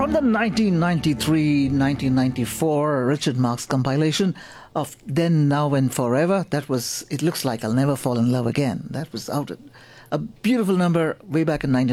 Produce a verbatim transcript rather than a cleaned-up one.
From the nineteen ninety-three nineteen ninety-four Richard Marx compilation of Then, Now and Forever, that was It Looks Like I'll Never Fall in Love Again. That was out. A beautiful number way back in nineteen